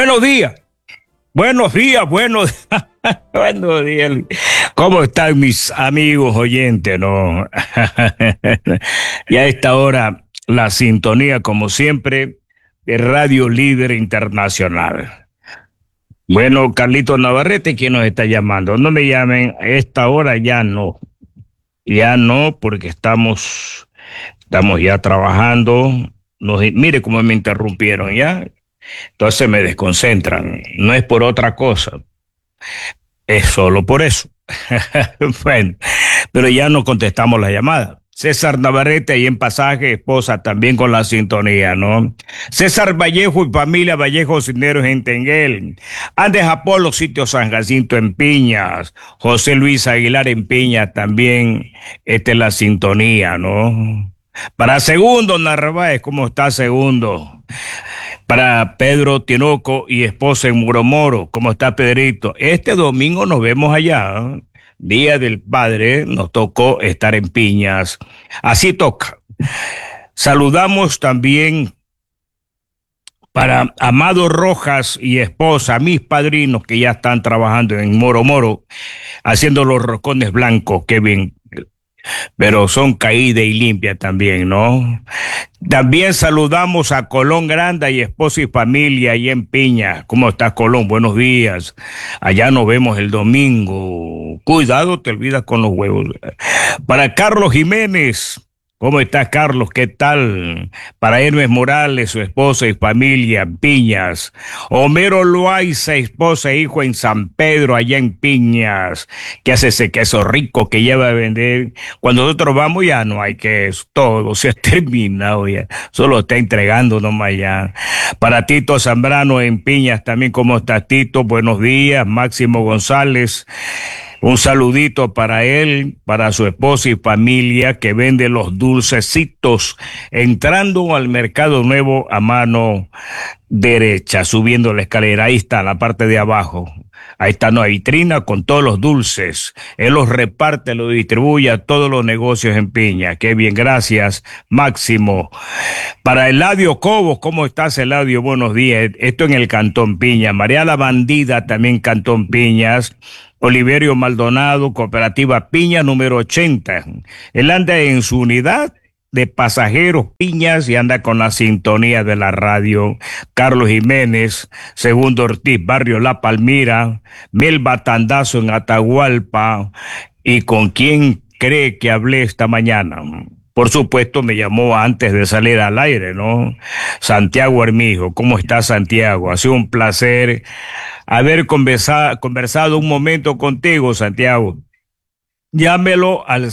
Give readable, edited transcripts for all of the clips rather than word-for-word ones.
Buenos días, buenos días, buenos, buenos días. ¿Cómo están mis amigos oyentes, no? Y a esta hora, la sintonía, como siempre, de Radio Líder Internacional. Bueno, Carlito Navarrete, ¿quién nos está llamando? No me llamen, a esta hora ya no, porque estamos ya trabajando. Mire cómo me interrumpieron ya. Entonces me desconcentran. No es por otra cosa. Es solo por eso. Bueno, pero ya no contestamos la llamada. César Navarrete ahí en Pasaje, esposa también con la sintonía, ¿no? César Vallejo y familia Vallejo Cisneros en Tenguel. Andes Apolo, sitio San Jacinto en Piñas. José Luis Aguilar en Piñas también. Esta es la sintonía, ¿no? Para Segundo Narváez, ¿cómo está Segundo? Para Pedro Tinoco y esposa en Muromoro, ¿cómo está Pedrito? Este domingo nos vemos allá, ¿eh? Día del Padre, nos tocó estar en Piñas. Así toca. Saludamos también para Amado Rojas y esposa, mis padrinos que ya están trabajando en Muromoro, haciendo los roscones blancos, qué bien. Pero son caída y limpia también, ¿no? También saludamos a Colón Granda y esposa y familia allá en Piña. ¿Cómo estás, Colón? Buenos días. Allá nos vemos el domingo. Cuidado, te olvidas con los huevos. Para Carlos Jiménez. ¿Cómo estás, Carlos? ¿Qué tal? Para Hermes Morales, su esposa y familia en Piñas. Homero Loaiza, esposa e hijo en San Pedro, allá en Piñas. ¿Qué hace ese queso rico que lleva a vender? Cuando nosotros vamos ya no hay queso, todo se ha terminado ya. Solo está entregando nomás ya. Para Tito Zambrano en Piñas también, ¿cómo estás, Tito? Buenos días. Máximo González. Un saludito para él, para su esposa y familia que vende los dulcecitos, entrando al Mercado Nuevo a mano derecha, subiendo la escalera. Ahí está, la parte de abajo. Ahí está una vitrina con todos los dulces. Él los reparte, los distribuye a todos los negocios en Piña. Qué bien, gracias, Máximo. Para Eladio Cobos, ¿cómo estás, Eladio? Buenos días. Esto en el Cantón Piña. María la Bandida, también Cantón Piñas. Oliverio Maldonado, Cooperativa Piña, número 80. Él anda en su unidad de pasajeros Piñas y anda con la sintonía de la radio. Carlos Jiménez, Segundo Ortiz, Barrio La Palmira, Melba Tandazo en Atahualpa. ¿Y con quién cree que hablé esta mañana? Por supuesto, me llamó antes de salir al aire, ¿no? Santiago Armijo. ¿Cómo está, Santiago? Ha sido un placer haber conversado un momento contigo, Santiago. Llámelo al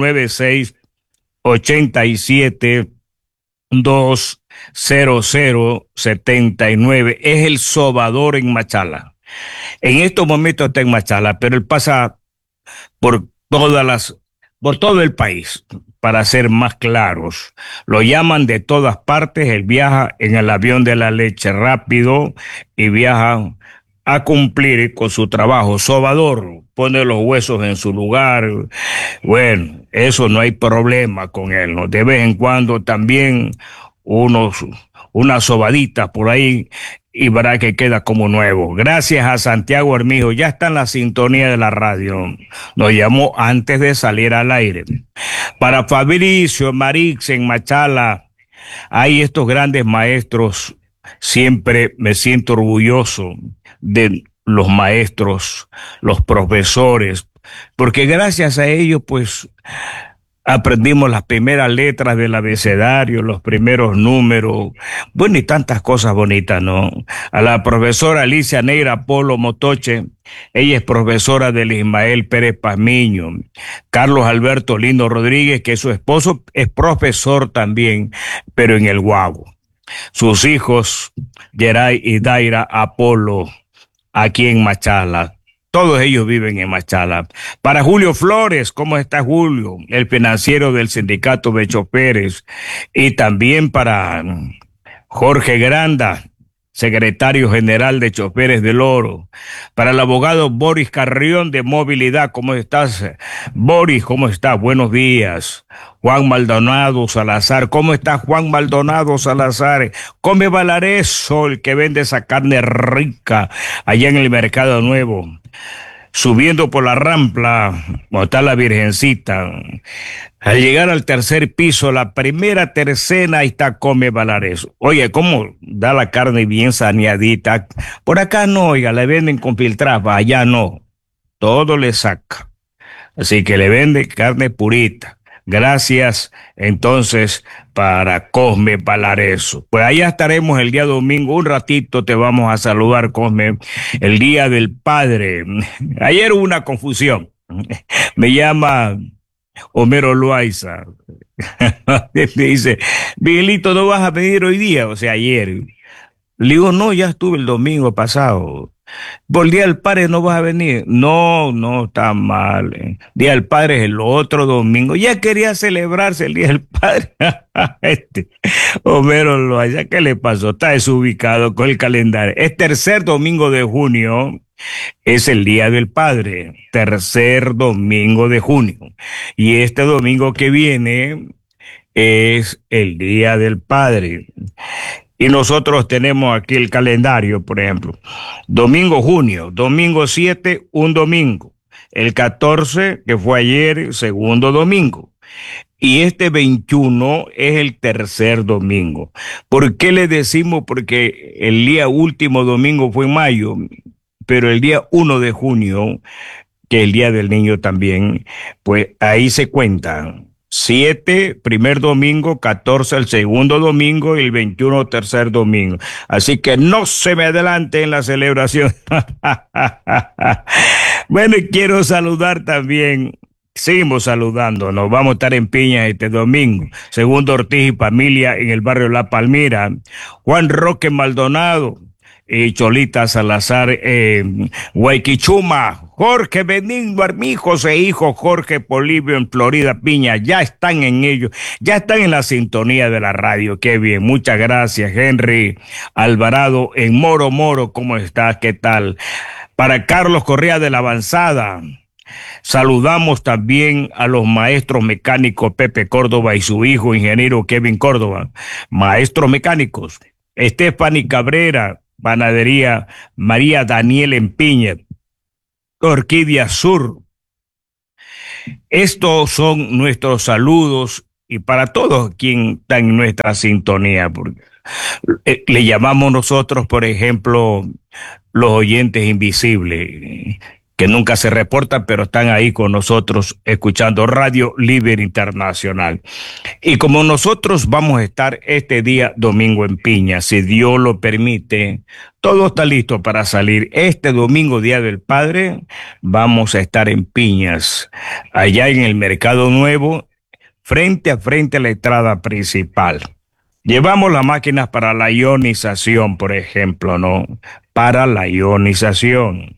096-87-20079. Es el sobador en Machala. En estos momentos está en Machala, pero él pasa por por todo el país. Para ser más claros, lo llaman de todas partes. Él viaja en el avión de la leche rápido y viaja a cumplir con su trabajo. Sobador, pone los huesos en su lugar. Bueno, eso no hay problema con él, ¿no? De vez en cuando también unas sobaditas por ahí y verá que queda como nuevo. Gracias a Santiago Armijo, ya está en la sintonía de la radio. Nos llamó antes de salir al aire. Para Fabricio Marix en Machala, hay estos grandes maestros. Siempre me siento orgulloso de los maestros, los profesores, porque gracias a ellos, pues, aprendimos las primeras letras del abecedario, los primeros números, bueno, y tantas cosas bonitas, ¿no? A la profesora Alicia Neira Polo Motoche, ella es profesora del Ismael Pérez Pazmiño. Carlos Alberto Lindo Rodríguez, que su esposo es profesor también, pero en el Guabo. Sus hijos, Geray y Daira Apolo, aquí en Machala. Todos ellos viven en Machala. Para Julio Flores, ¿cómo está Julio? El financiero del sindicato de choferes. Y también para Jorge Granda, secretario general de Choferes del Oro. Para el abogado Boris Carrión de Movilidad, ¿cómo estás? Boris, ¿cómo estás? Buenos días. Juan Maldonado Salazar, ¿cómo está Juan Maldonado Salazar? Come Valareso, el que vende esa carne rica allá en el Mercado Nuevo. Subiendo por la rampla, donde está la Virgencita. Al llegar al tercer piso, la primera tercena, ahí está Come Valares. Oye, ¿cómo da la carne bien saneadita? Por acá no, oiga, le venden con filtraba, allá no. Todo le saca. Así que le vende carne purita. Gracias, entonces, para Cosme Palareso. Pues allá estaremos el día domingo. Un ratito te vamos a saludar, Cosme, el Día del Padre. Ayer hubo una confusión. Me llama Homero Loaiza. Me dice, Miguelito, ¿no vas a venir hoy día? O sea, ayer. Le digo, no, ya estuve el domingo pasado. Por el Día del Padre no vas a venir. No, no, está mal. Día del Padre es el otro domingo. Ya quería celebrarse el Día del Padre. Este, Homero Loaiza, ¿qué le pasó? Está desubicado con el calendario. Es tercer domingo de junio. Es el Día del Padre, tercer domingo de junio. Y este domingo que viene es el Día del Padre. Y nosotros tenemos aquí el calendario, por ejemplo. Domingo junio, domingo 7, un domingo. El 14, que fue ayer, segundo domingo. Y este 21 es el tercer domingo. ¿Por qué le decimos? Porque el día último domingo fue en mayo, pero el día 1 de junio, que es el Día del Niño también, pues ahí se cuentan. 7, primer domingo, 14, el segundo domingo y el 21, tercer domingo. Así que no se me adelante en la celebración. Bueno, y quiero saludar también. Seguimos saludando, nos vamos a estar en Piñas este domingo. Segundo Ortiz y familia en el barrio La Palmira. Juan Roque Maldonado y Cholita Salazar, Guayquichuma, Jorge Benigno Armijos e hijo Jorge Polibio en Florida Piña, ya están en ello, ya están en la sintonía de la radio, qué bien, muchas gracias. Henry Alvarado en Moro Moro, ¿cómo estás? ¿Qué tal? Para Carlos Correa de la Avanzada, saludamos también a los maestros mecánicos Pepe Córdoba y su hijo ingeniero Kevin Córdoba, maestros mecánicos, Stephanie Cabrera, Panadería María Daniel en Piña, Orquídea Sur. Estos son nuestros saludos y para todos quien está en nuestra sintonía, porque le llamamos nosotros, por ejemplo, los oyentes invisibles, que nunca se reportan, pero están ahí con nosotros escuchando Radio Libre Internacional. Y como nosotros vamos a estar este día domingo en Piña, si Dios lo permite, todo está listo para salir. Este domingo, Día del Padre, vamos a estar en Piñas, allá en el Mercado Nuevo, frente a la entrada principal. Llevamos las máquinas para la ionización, por ejemplo, ¿no? Para la ionización.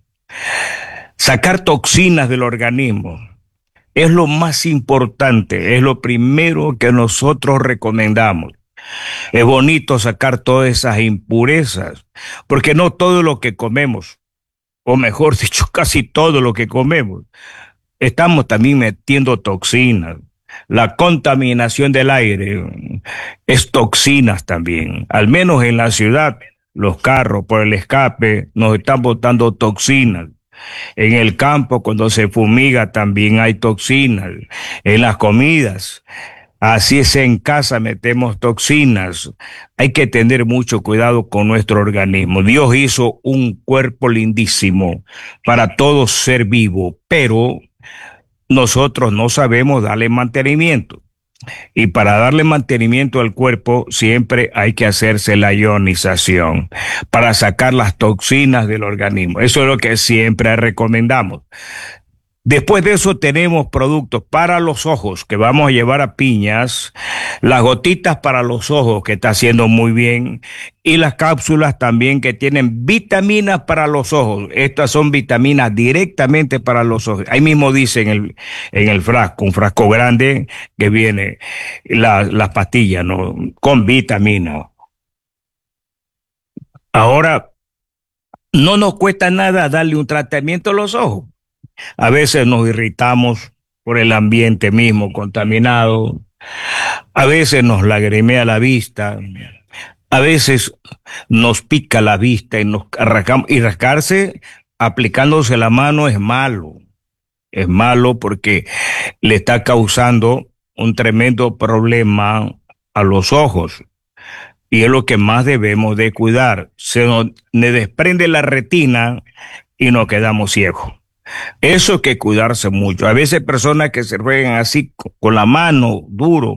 Sacar toxinas del organismo es lo más importante, es lo primero que nosotros recomendamos. Es bonito sacar todas esas impurezas, porque no todo lo que comemos, o mejor dicho, casi todo lo que comemos, estamos también metiendo toxinas. La contaminación del aire es toxinas también, al menos en la ciudad, los carros por el escape nos están botando toxinas. En el campo, cuando se fumiga, también hay toxinas. En las comidas, así es, en casa metemos toxinas. Hay que tener mucho cuidado con nuestro organismo. Dios hizo un cuerpo lindísimo para todo ser vivo, pero nosotros no sabemos darle mantenimiento. Y para darle mantenimiento al cuerpo siempre hay que hacerse la ionización para sacar las toxinas del organismo. Eso es lo que siempre recomendamos. Después de eso tenemos productos para los ojos que vamos a llevar a Piñas, las gotitas para los ojos que está haciendo muy bien y las cápsulas también que tienen vitaminas para los ojos. Estas son vitaminas directamente para los ojos. Ahí mismo dice en el frasco, un frasco grande que viene las pastillas, ¿no? Con vitaminas. Ahora, no nos cuesta nada darle un tratamiento a los ojos. A veces nos irritamos por el ambiente mismo contaminado, a veces nos lagrimea la vista, a veces nos pica la vista y nos arrancamos, y rascarse aplicándose la mano es malo. Es malo porque le está causando un tremendo problema a los ojos. Y es lo que más debemos de cuidar. Se nos desprende la retina y nos quedamos ciegos. Eso hay que cuidarse mucho. A veces personas que se ruegan así con la mano duro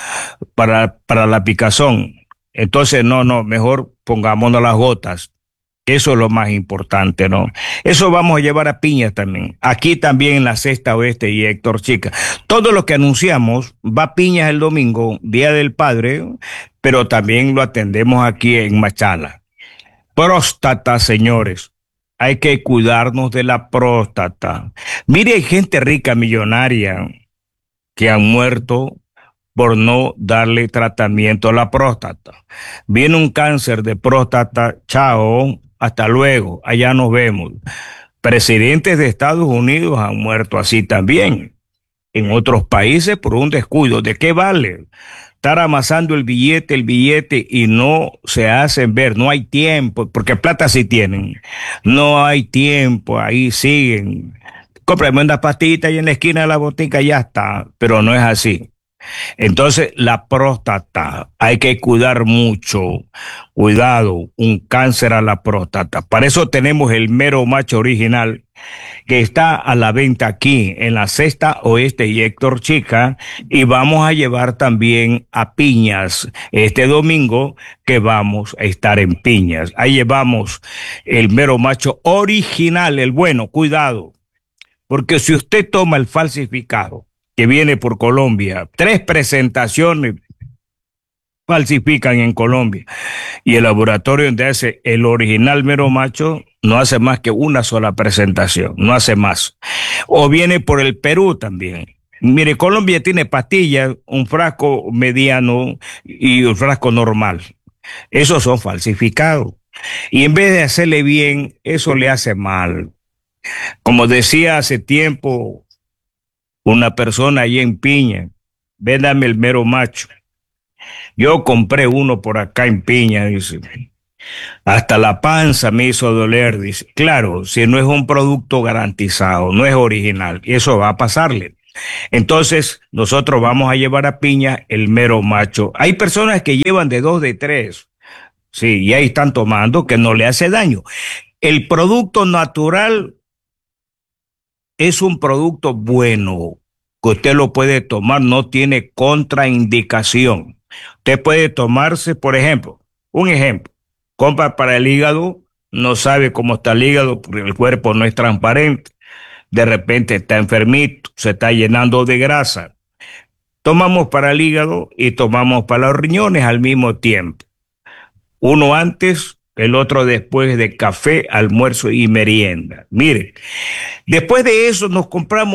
para la picazón. Entonces, no, mejor pongámonos las gotas. Eso es lo más importante, ¿no? Eso vamos a llevar a Piñas también. Aquí también en la Sexta Oeste y Héctor Chica. Todo lo que anunciamos va a Piñas el domingo, Día del Padre, pero también lo atendemos aquí en Machala. Próstata, señores. Hay que cuidarnos de la próstata. Mire, hay gente rica, millonaria, que han muerto por no darle tratamiento a la próstata. Viene un cáncer de próstata, chao, hasta luego, allá nos vemos. Presidentes de Estados Unidos han muerto así también. En otros países por un descuido. ¿De qué vale? Estar amasando el billete y no se hacen ver, no hay tiempo, porque plata sí tienen. No hay tiempo, ahí siguen. Cómprame una pastillita y en la esquina de la botica ya está, pero no es así. Entonces, la próstata, hay que cuidar mucho. Cuidado, un cáncer a la próstata. Para eso tenemos el Mero Macho original, que está a la venta aquí en la Sexta Oeste y Héctor Chica, y vamos a llevar también a Piñas este domingo, que vamos a estar en Piñas. Ahí llevamos el Mero Macho original, el bueno, cuidado, porque si usted toma el falsificado, que viene por Colombia, 3 presentaciones falsifican en Colombia, y el laboratorio donde hace el original Mero Macho no hace más que una sola presentación, no hace más. O viene por el Perú también. Mire, Colombia tiene pastillas, un frasco mediano y un frasco normal. Esos son falsificados. Y en vez de hacerle bien, eso le hace mal. Como decía hace tiempo una persona allí en Piña, véndame el Mero Macho. Yo compré uno por acá en Piña, dice. Hasta la panza me hizo doler, dice. Claro, si no es un producto garantizado, no es original, eso va a pasarle. Entonces, nosotros vamos a llevar a Piña el Mero Macho. Hay personas que llevan de 2, de 3. Sí, y ahí están tomando que no le hace daño. El producto natural es un producto bueno, que usted lo puede tomar, no tiene contraindicación. Usted puede tomarse, por ejemplo, un ejemplo, compra para el hígado, no sabe cómo está el hígado, porque el cuerpo no es transparente, de repente está enfermito, se está llenando de grasa. Tomamos para el hígado y tomamos para los riñones al mismo tiempo. Uno antes, el otro después de café, almuerzo y merienda. Mire, después de eso nos compramos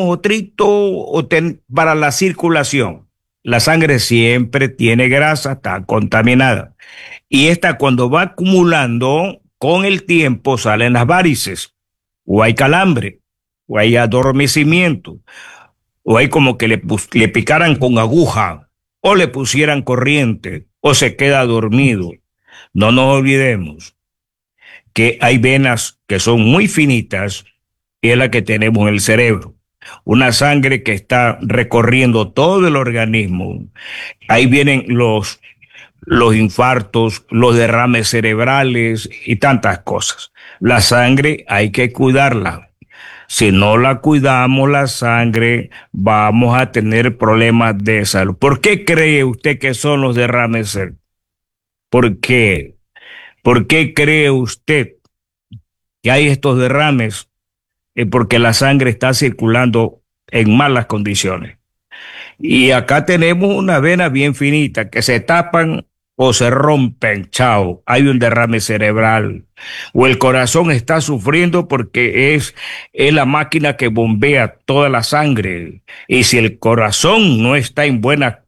para la circulación. La sangre siempre tiene grasa, está contaminada. Y esta cuando va acumulando, con el tiempo salen las varices, o hay calambre, o hay adormecimiento, o hay como que le picaran con aguja, o le pusieran corriente, o se queda dormido. No nos olvidemos que hay venas que son muy finitas y es la que tenemos en el cerebro. Una sangre que está recorriendo todo el organismo. Ahí vienen los infartos, los derrames cerebrales y tantas cosas. La sangre hay que cuidarla. Si no la cuidamos, la sangre, vamos a tener problemas de salud. ¿Por qué cree usted que son los derrames cerebrales? ¿Por qué? ¿Por qué cree usted que hay estos derrames? Porque la sangre está circulando en malas condiciones. Y acá tenemos una vena bien finita que se tapan o se rompen, chao, hay un derrame cerebral. O el corazón está sufriendo porque es la máquina que bombea toda la sangre. Y si el corazón no está en buenas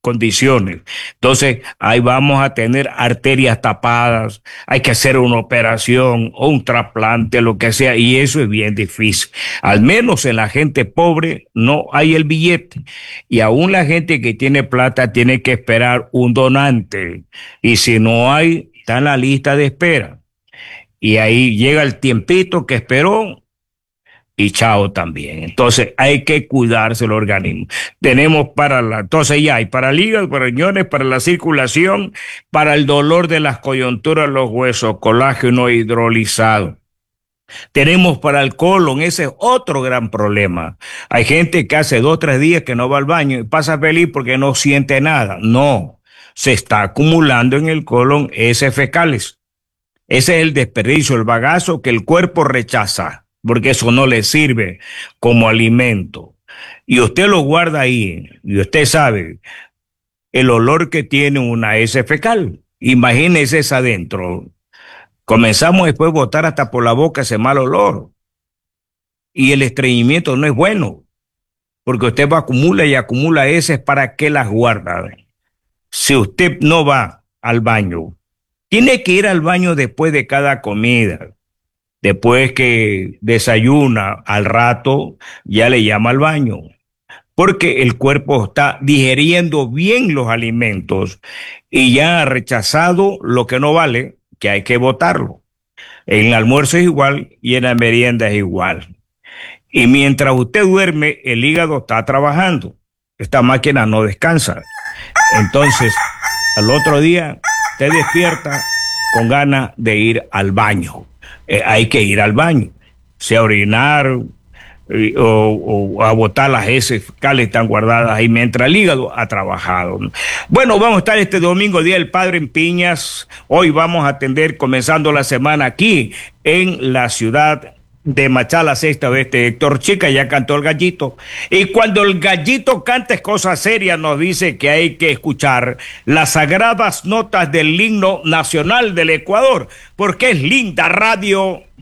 condiciones. Entonces, ahí vamos a tener arterias tapadas, hay que hacer una operación o un trasplante, lo que sea, y eso es bien difícil. Al menos en la gente pobre no hay el billete. Y aún la gente que tiene plata tiene que esperar un donante. Y si no hay, está en la lista de espera. Y ahí llega el tiempito que esperó y chao también. Entonces hay que cuidarse el organismo. Tenemos entonces ya hay para el hígado, para riñones, para la circulación, para el dolor de las coyunturas, los huesos, colágeno hidrolizado. Tenemos para el colon, ese es otro gran problema. Hay gente que hace 2 o 3 días que no va al baño y pasa feliz porque no siente nada. No, se está acumulando en el colon heces fecales. Ese es el desperdicio, el bagazo que el cuerpo rechaza, porque eso no le sirve como alimento. Y usted lo guarda ahí, y usted sabe el olor que tiene una heces fecal. Imagínese esa adentro. Comenzamos después a botar hasta por la boca ese mal olor. Y el estreñimiento no es bueno, porque usted va acumula y acumula heces. ¿Para qué las guarda? Si usted no va al baño, tiene que ir al baño después de cada comida. Después que desayuna, al rato ya le llama al baño, porque el cuerpo está digiriendo bien los alimentos y ya ha rechazado lo que no vale, que hay que botarlo. En el almuerzo es igual y en la merienda es igual. Y mientras usted duerme, el hígado está trabajando. Esta máquina no descansa. Entonces, al otro día, te despierta con ganas de ir al baño. Hay que ir al baño, sea a orinar o a botar las heces fecales están guardadas ahí mientras el hígado ha trabajado. Bueno, vamos a estar este domingo, Día del Padre en Piñas. Hoy vamos a atender, comenzando la semana aquí en la ciudad de Machala, sexta oeste. Héctor Chica ya cantó el gallito. Y cuando el gallito canta es cosa seria, nos dice que hay que escuchar las sagradas notas del himno nacional del Ecuador, porque es linda radio.